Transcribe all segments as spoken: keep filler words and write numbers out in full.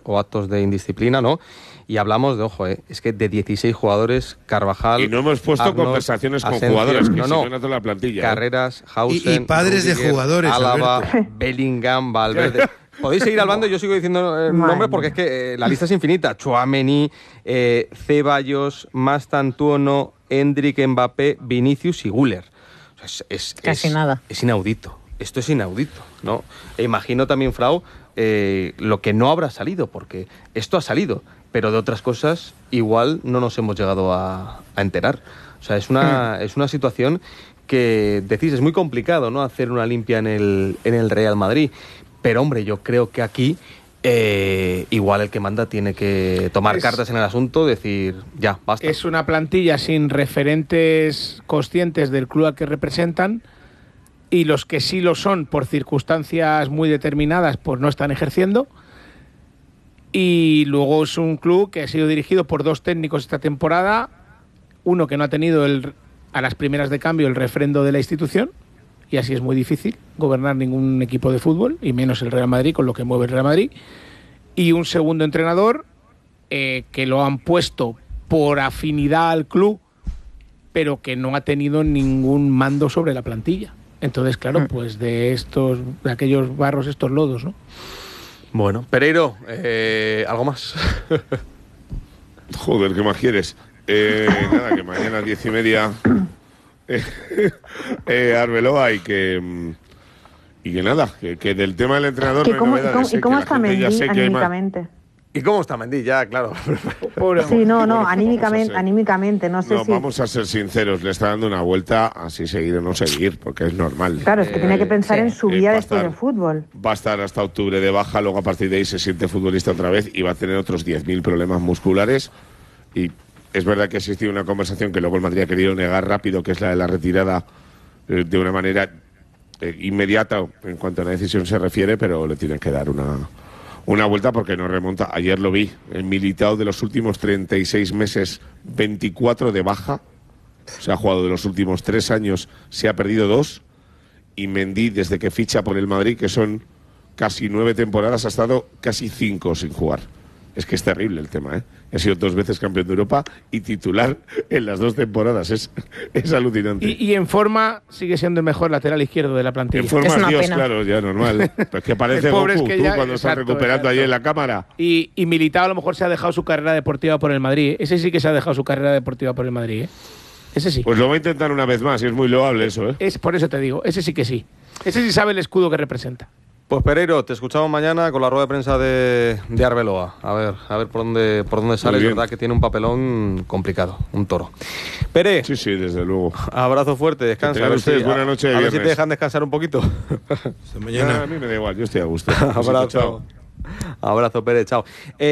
o actos de indisciplina, ¿no? Y hablamos de, ojo, eh, es que de dieciséis jugadores, Carvajal... Y no hemos puesto Arnold, conversaciones con Asensio, jugadores, que no, si no, no, toda la plantilla. Carreras, Hausen... Y, y padres Rudiger, de jugadores, Álava, Alberto. Bellingham, Valverde... Podéis seguir hablando, yo sigo diciendo el nombre porque es que eh, la lista es infinita. Tchouaméni, eh, Ceballos, Mastantuono, Endrick, Mbappé, Vinicius y Güler. O sea, es, es, Casi es, nada. Es inaudito. Esto es inaudito, ¿no? E imagino también, Frau, eh, lo que no habrá salido, porque esto ha salido, pero de otras cosas igual no nos hemos llegado a, a enterar. O sea, es una, mm. es una situación que, decís, es muy complicado, ¿no?, hacer una limpia en el, en el Real Madrid. Pero, hombre, yo creo que aquí eh, igual el que manda tiene que tomar es, cartas en el asunto, decir, ya, basta. Es una plantilla sin referentes conscientes del club al que representan, y los que sí lo son por circunstancias muy determinadas, pues no están ejerciendo. Y luego es un club que ha sido dirigido por dos técnicos esta temporada, uno que no ha tenido el, a las primeras de cambio el refrendo de la institución, y así es muy difícil gobernar ningún equipo de fútbol, y menos el Real Madrid, con lo que mueve el Real Madrid. Y un segundo entrenador eh, que lo han puesto por afinidad al club, pero que no ha tenido ningún mando sobre la plantilla. Entonces, claro, pues de estos, de aquellos barros, estos lodos, ¿no? Bueno, Pereiro, eh, ¿algo más? Joder, ¿qué más quieres? Eh, nada, que mañana a diez y media... eh, Arbeloa y que y que nada, que, que del tema del entrenador ¿Y no hay cómo, novedades, ¿y cómo, eh, y cómo está Mendy anímicamente? ¿Y cómo está Mendy? Ya, claro. Sí, no, no, anímicamente, anímicamente, no sé no, si... vamos a ser sinceros, le está dando una vuelta así seguir o no seguir, porque es normal. Claro, es que eh, tiene que pensar sí. en su vida eh, después del fútbol. Va a estar hasta octubre de baja, luego a partir de ahí se siente futbolista otra vez y va a tener otros diez mil problemas musculares. Y es verdad que ha existido una conversación que luego el Madrid ha querido negar rápido, que es la de la retirada eh, de una manera eh, inmediata en cuanto a la decisión se refiere, pero le tienen que dar una, una vuelta porque no remonta. Ayer lo vi, el Militao de los últimos treinta y seis meses, veinticuatro de baja. Se ha jugado de los últimos tres años, se ha perdido dos. Y Mendy, desde que ficha por el Madrid, que son casi nueve temporadas, ha estado casi cinco sin jugar. Es que es terrible el tema, ¿eh? Ha sido dos veces campeón de Europa y titular en las dos temporadas. Es, es alucinante. Y, y en forma sigue siendo el mejor lateral izquierdo de la plantilla. En forma, es Dios, pena. Claro, ya normal. Pues que parece Goku, es que tú ya, cuando exacto, estás recuperando exacto. ahí en la cámara. Y, y Militao a lo mejor se ha dejado su carrera deportiva por el Madrid. ¿eh? Ese sí que se ha dejado su carrera deportiva por el Madrid, ¿eh? Ese sí. Pues lo va a intentar una vez más y es muy loable eso, ¿eh? Es por eso te digo, ese sí que sí. Ese sí sabe el escudo que representa. Pues Pereiro, te escuchamos mañana con la rueda de prensa de, de Arbeloa. A ver, a ver por dónde por dónde sale. Es verdad que tiene un papelón complicado, un toro. Pere. Sí, sí, desde luego. Abrazo fuerte, descansa. A ver, ustedes, si, buena noche de a, a ver si te dejan descansar un poquito. Hasta mañana. No, a mí me da igual, yo estoy a gusto. Abrazo. Chao. Abrazo, Pere, chao.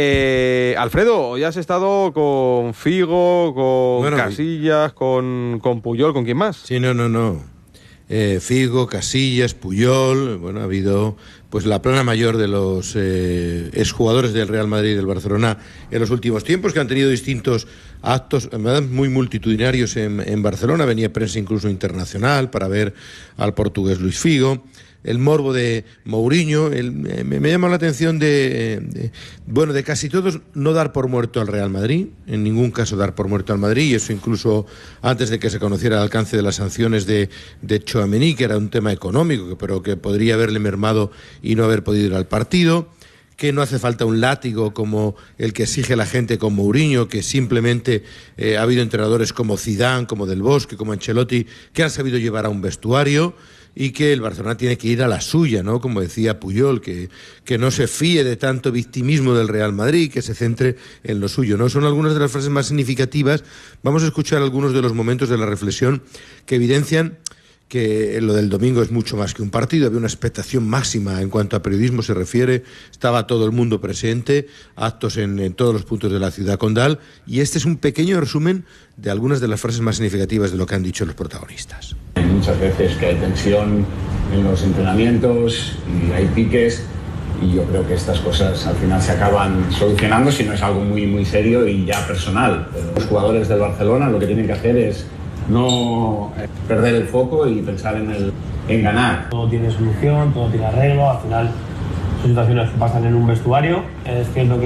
Eh, Alfredo, hoy has estado con Figo, con bueno, Casillas, con, con Puyol, ¿con quién más? Sí, no, no, no. Eh, Figo, Casillas, Puyol, bueno, ha habido pues la plana mayor de los eh, exjugadores del Real Madrid y del Barcelona en los últimos tiempos, que han tenido distintos actos, en verdad, muy multitudinarios en, en Barcelona. Venía prensa incluso internacional para ver al portugués Luis Figo. El morbo de Mourinho, el, me, me llama la atención de, de, bueno, de casi todos no dar por muerto al Real Madrid, en ningún caso dar por muerto al Madrid, y eso incluso antes de que se conociera el alcance de las sanciones de, de Tchouaméni, que era un tema económico, pero que podría haberle mermado y no haber podido ir al partido, que no hace falta un látigo como el que exige la gente con Mourinho, que simplemente eh, ha habido entrenadores como Zidane, como Del Bosque, como Ancelotti, que han sabido llevar a un vestuario, y que el Barcelona tiene que ir a la suya, ¿no? Como decía Puyol, que, que no se fíe de tanto victimismo del Real Madrid, que se centre en lo suyo, ¿no? Son algunas de las frases más significativas. Vamos a escuchar algunos de los momentos de la reflexión que evidencian que lo del domingo es mucho más que un partido. Había una expectación máxima en cuanto a periodismo se refiere, estaba todo el mundo presente, actos en, en todos los puntos de la ciudad condal, y este es un pequeño resumen de algunas de las frases más significativas de lo que han dicho los protagonistas. Hay muchas veces que hay tensión en los entrenamientos y hay piques, y yo creo que estas cosas al final se acaban solucionando si no es algo muy, muy serio y ya personal. Pero los jugadores del Barcelona lo que tienen que hacer es no perder el foco y pensar en, el, en ganar. Todo tiene solución, todo tiene arreglo, al final son situaciones que pasan en un vestuario. Es cierto que